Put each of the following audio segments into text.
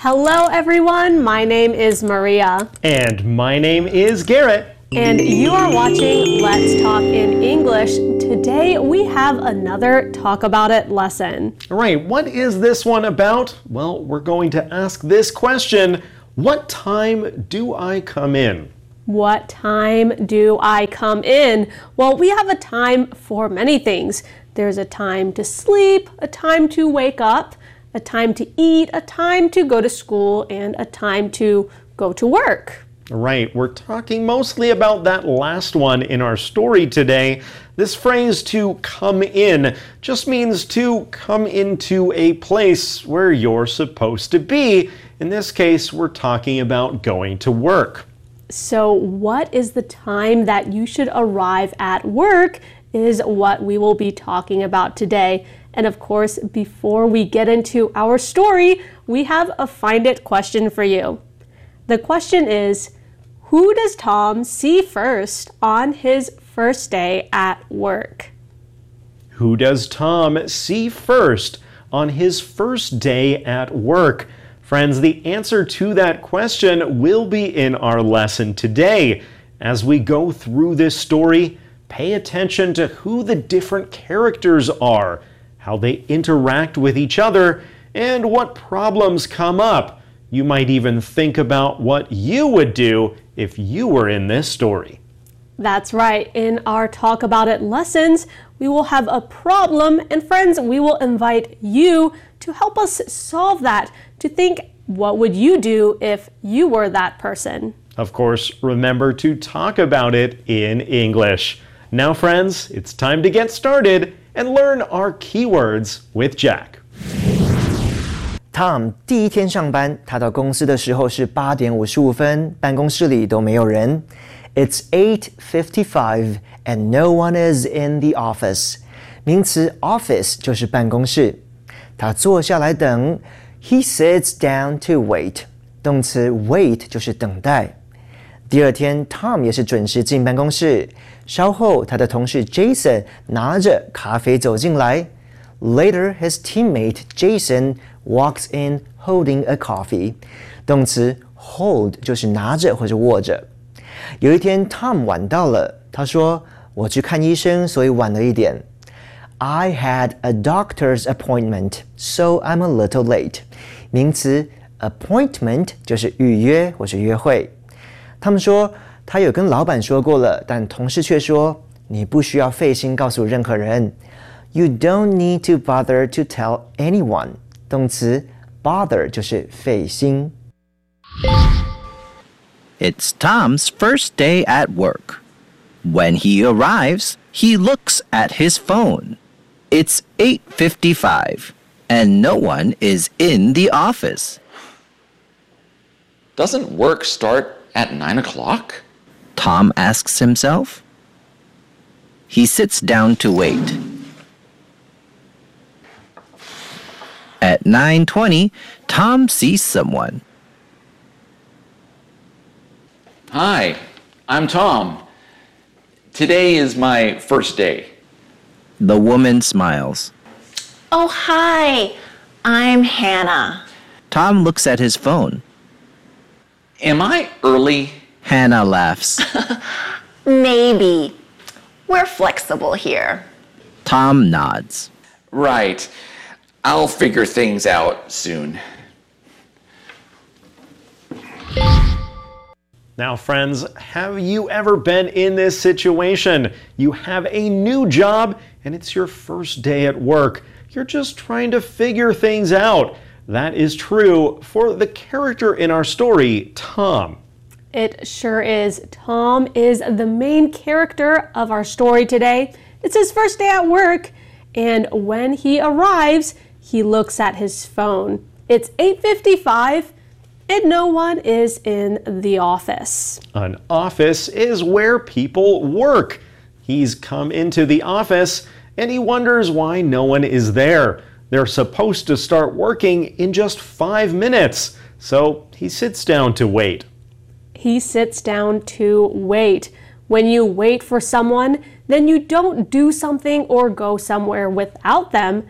Hello everyone, my name is Maria. And my name is Garrett. And you are watching Let's Talk in English. Today we have another Talk About It lesson. All right, what is this one about? Well, we're going to ask this question. What time do I come in? What time do I come in? Well, we have a time for many things. There's a time to sleep, a time to wake up, a time to eat, a time to go to school, and a time to go to work. Right, we're talking mostly about that last one in our story today. This phrase to come in just means to come into a place where you're supposed to be. In this case, we're talking about going to work. So what is the time that you should arrive at work is what we will be talking about today. And of course, before we get into our story, we have a Find It question for you. The question is, who does Tom see first on his first day at work? Who does Tom see first on his first day at work? Friends, the answer to that question will be in our lesson today. As we go through this story, pay attention to who the different characters are, how they interact with each other, and what problems come up. You might even think about what you would do if you were in this story. That's right. In our Talk About It lessons, we will have a problem, and friends, we will invite you to help us solve that, to think, what would you do if you were that person? Of course, remember to talk about it in English. Now, friends, it's time to get started and learn our keywords with Jack. Tom 第一天上班，他到公司的时候是8点55分，办公室里都没有人。It's 8:55 and no one is in the office. 名词 office 就是办公室。他坐下来等。He sits down to wait. 动词 wait 就是等待。第二天 Tom 也是准时进办公室。稍后他的同事 Jason 拿着咖啡走进来。Later, his teammate Jason walks in holding a coffee. 动词 hold 就是拿着或者握着。有一天 Tom 晚到了，他说我去看医生，所以晚了一点。I had a doctor's appointment, so I'm a little late. 名词 appointment 就是预约或是约会。他们说他有跟老板说过了，但同事却说你不需要费心告诉任何人。You don't need to bother to tell anyone. 动词 bother 就是费心。 It's Tom's first day at work. When he arrives, he looks at his phone. It's 8:55, and no one is in the office. Doesn't work start at 9 o'clock? Tom asks himself. He sits down to wait. At 9:20, Tom sees someone. Hi, I'm Tom. Today is my first day. The woman smiles. Oh, hi. I'm Hannah. Tom looks at his phone. Am I early? Hannah laughs. Maybe. We're flexible here. Tom nods. Right. I'll figure things out soon. Now, friends, have you ever been in this situation? You have a new job and it's your first day at work. You're just trying to figure things out. That is true for the character in our story, Tom. It sure is. Tom is the main character of our story today. It's his first day at work, and when he arrives, he looks at his phone. It's 8:55. And no one is in the office. An office is where people work. He's come into the office and he wonders why no one is there. They're supposed to start working in just 5 minutes. So he sits down to wait. He sits down to wait. When you wait for someone, then you don't do something or go somewhere without them.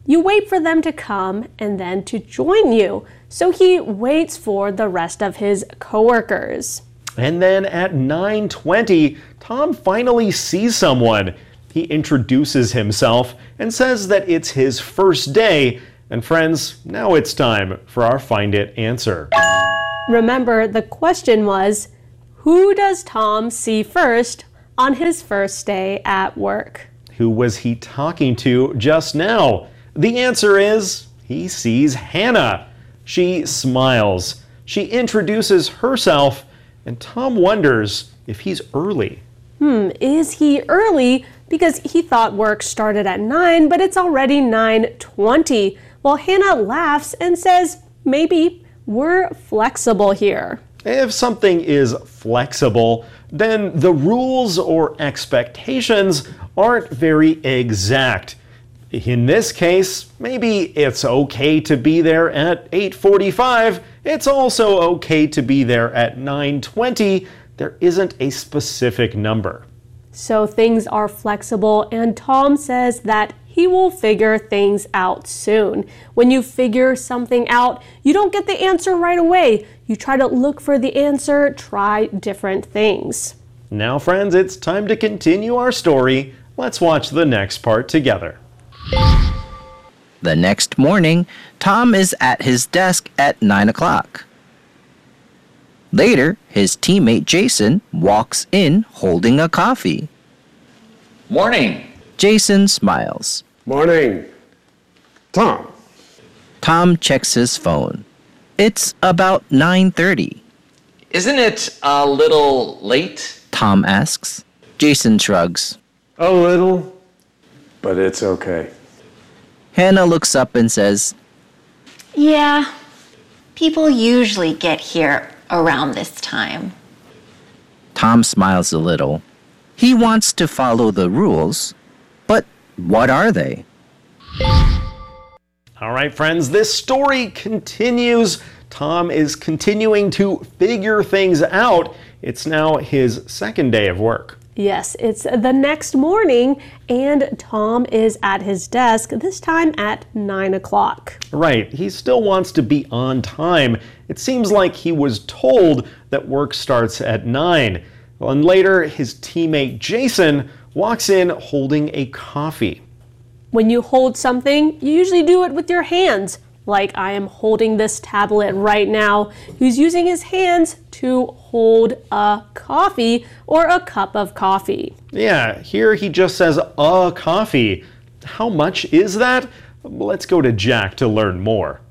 You wait for them to come and then to join you. So he waits for the rest of his coworkers. And then at 9:20, Tom finally sees someone. He introduces himself and says that it's his first day. And friends, now it's time for our Find It answer. Remember, the question was, who does Tom see first on his first day at work? Who was he talking to just now? The answer is, he sees Hannah. She smiles. She introduces herself, and Tom wonders if he's early. Is he early? Because he thought work started at 9, but it's already 9:20. Well, Hannah laughs and says, maybe we're flexible here. If something is flexible, then the rules or expectations aren't very exact. In this case, maybe it's okay to be there at 8:45. It's also okay to be there at 9:20. There isn't a specific number. So things are flexible, and Tom says that he will figure things out soon. When you figure something out, you don't get the answer right away. You try to look for the answer, try different things. Now, friends, it's time to continue our story. Let's watch the next part together. The next morning, Tom is at his desk at 9 o'clock. Later, his teammate Jason walks in holding a coffee. Morning. Jason smiles. Morning. Tom. Tom checks his phone. It's about 9:30. Isn't it a little late? Tom asks. Jason shrugs. A little, but it's okay. Hannah looks up and says, Yeah, people usually get here around this time. Tom smiles a little. He wants to follow the rules, but what are they? All right, friends, this story continues. Tom is continuing to figure things out. It's now his second day of work. Yes, it's the next morning, and Tom is at his desk, this time at 9 o'clock. Right, he still wants to be on time. It seems like he was told that work starts at 9. Well, and later, his teammate Jason walks in holding a coffee. When you hold something, you usually do it with your hands. Like I am holding this tablet right now. He's using his hands to hold a coffee or a cup of coffee. Yeah, here he just says a coffee. How much is that? Let's go to Jack to learn more.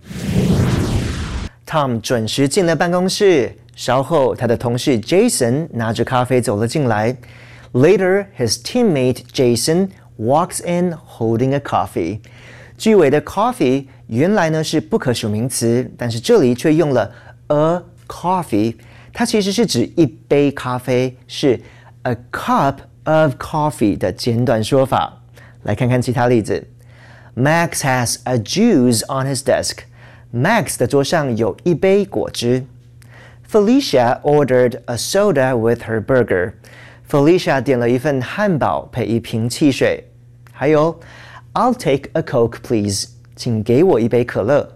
Tom 准时进了办公室，稍后他的同事 Jason 拿着咖啡走了进来。Later, his teammate Jason walks in holding a coffee. 句尾的 coffee 原来呢是不可数名词，但是这里却用了 a coffee， 它其实是指一杯咖啡，是 a cup of coffee 的简短说法。来看看其他例子。Max has a juice on his desk. Max 的桌上有一杯果汁。Felicia ordered a soda with her burger. Felicia 点了一份汉堡配一瓶汽水。还有 I'll take a Coke, please. 请给我一杯可乐。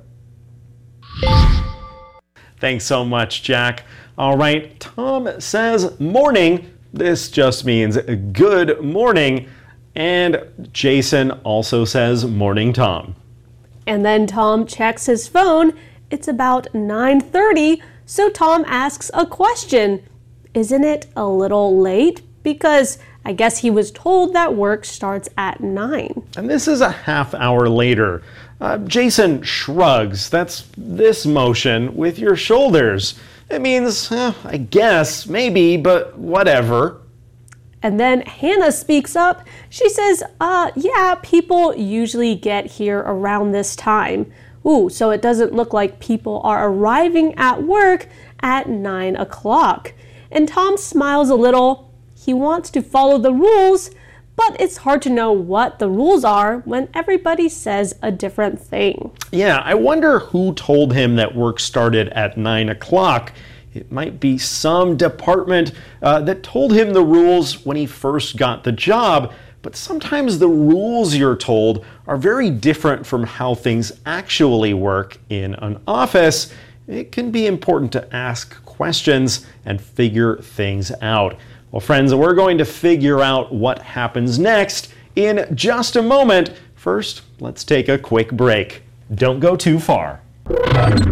Thanks so much, Jack. All right, Tom says morning. This just means good morning. And Jason also says morning, Tom. And then Tom checks his phone. It's about 9:30, so Tom asks a question. Isn't it a little late? Because I guess he was told that work starts at 9. And this is a half hour later. Jason shrugs. That's this motion with your shoulders. It means, I guess, maybe, but whatever. And then Hannah speaks up. She says, yeah, people usually get here around this time. Ooh, so it doesn't look like people are arriving at work at 9 o'clock. And Tom smiles a little. He wants to follow the rules, but it's hard to know what the rules are when everybody says a different thing. Yeah, I wonder who told him that work started at 9 o'clock. It might be some department that told him the rules when he first got the job, but sometimes the rules you're told are very different from how things actually work in an office. It can be important to ask questions and figure things out. Well, friends, we're going to figure out what happens next in just a moment. First, let's take a quick break. Don't go too far.